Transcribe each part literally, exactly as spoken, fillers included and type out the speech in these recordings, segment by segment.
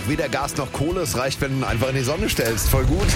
weder Gas noch Kohle. Es reicht, wenn du einfach in die Sonne stellst. Voll gut.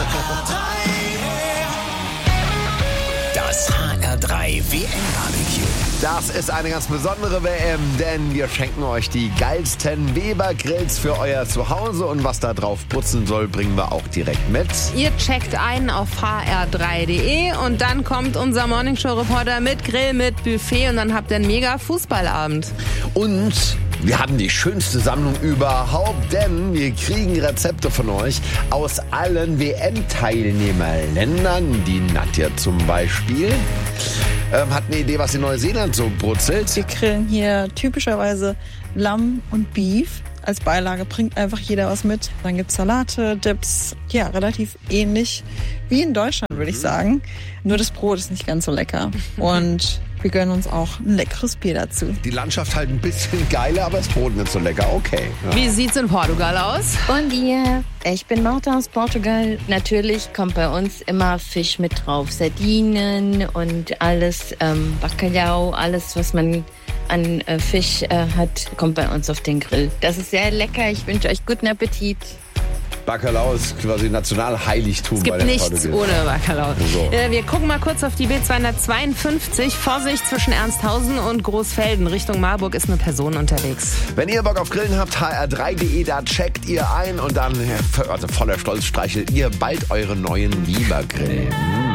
Das H R drei W M-Barbecue. Das ist eine ganz besondere W M, denn wir schenken euch die geilsten Weber-Grills für euer Zuhause. Und was da drauf putzen soll, bringen wir auch direkt mit. Ihr checkt ein auf h r drei punkt d e und dann kommt unser Morningshow-Reporter mit Grill, mit Buffet und dann habt ihr einen mega Fußballabend. Und wir haben die schönste Sammlung überhaupt, denn wir kriegen Rezepte von euch aus allen W M-Teilnehmerländern. Die Nadja zum Beispiel ähm, hat eine Idee, was in Neuseeland so brutzelt. Wir grillen hier typischerweise Lamm und Beef. Als Beilage bringt einfach jeder was mit. Dann gibt's Salate, Dips. Ja, relativ ähnlich wie in Deutschland, würde ich sagen. Nur das Brot ist nicht ganz so lecker. Und wir gönnen uns auch ein leckeres Bier dazu. Die Landschaft halt ein bisschen geiler, aber das Brot nicht so lecker. Okay. Ja. Wie sieht's in Portugal aus? Bom dia, ich bin Marta aus Portugal. Natürlich kommt bei uns immer Fisch mit drauf. Sardinen und alles, ähm, Bacalhau, alles, was man an äh, Fisch äh, hat, kommt bei uns auf den Grill. Das ist sehr lecker. Ich wünsche euch guten Appetit. Bacalhau ist quasi Nationalheiligtum. Es gibt bei den nichts Portugiesen. ohne Bacalhau. So. Äh, wir gucken mal kurz auf die B zweihundertzweiundfünfzig. Vorsicht, zwischen Ernsthausen und Großfelden. Richtung Marburg ist eine Person unterwegs. Wenn ihr Bock auf Grillen habt, h r drei punkt d e, da checkt ihr ein und dann, also voller Stolz, streichelt ihr bald eure neuen Weber-Grill. Mm.